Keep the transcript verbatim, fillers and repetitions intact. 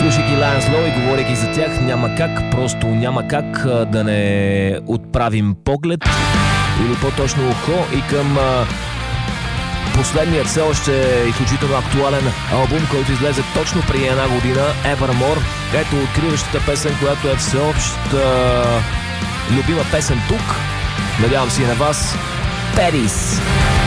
Слушайки Лайънс Лоу и говорейки за тях, няма как, просто няма как да не отправим поглед или по-точно ухо и към а, последният все още изключително актуален албум, който излезе точно преди една година, Evermore. Ето откриващата песен, която е всеобща любима песен тук. Надявам се и на вас. Paris.